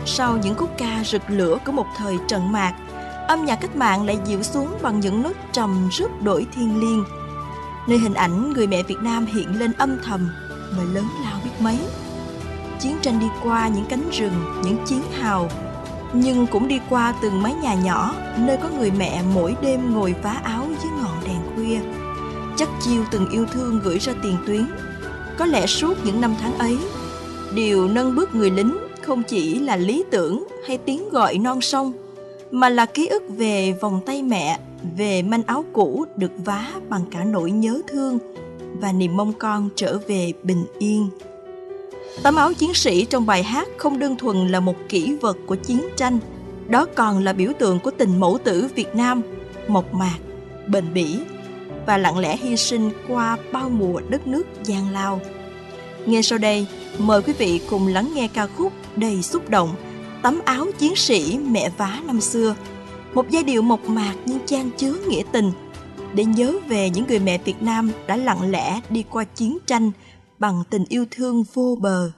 Sau những khúc ca rực lửa của một thời trận mạc, âm nhạc cách mạng lại dịu xuống bằng những nốt trầm rước đổi thiêng liêng, nơi hình ảnh người mẹ Việt Nam hiện lên âm thầm mà lớn lao biết mấy. Chiến tranh đi qua những cánh rừng, những chiến hào, nhưng cũng đi qua từng mái nhà nhỏ nơi có người mẹ mỗi đêm ngồi vá áo dưới ngọn đèn khuya, chắc chiêu từng yêu thương gửi ra tiền tuyến. Có lẽ suốt những năm tháng ấy, điều nâng bước người lính không chỉ là lý tưởng hay tiếng gọi non sông, mà là ký ức về vòng tay mẹ, về manh áo cũ được vá bằng cả nỗi nhớ thương và niềm mong con trở về bình yên. Tấm áo chiến sĩ trong bài hát không đơn thuần là một kỷ vật của chiến tranh, đó còn là biểu tượng của tình mẫu tử Việt Nam, mộc mạc, bền bỉ và lặng lẽ hy sinh qua bao mùa đất nước gian lao. Ngay sau đây, mời quý vị cùng lắng nghe ca khúc đầy xúc động Tấm áo chiến sĩ mẹ vá năm xưa, một giai điệu mộc mạc nhưng chan chứa nghĩa tình, để nhớ về những người mẹ Việt Nam đã lặng lẽ đi qua chiến tranh bằng tình yêu thương vô bờ.